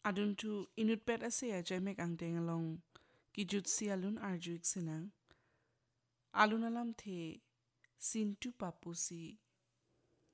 Adun tu inut pet ase ya jai mek ang teng along ki jut si alun arjuik sinang. Alun alam the sin tu papu si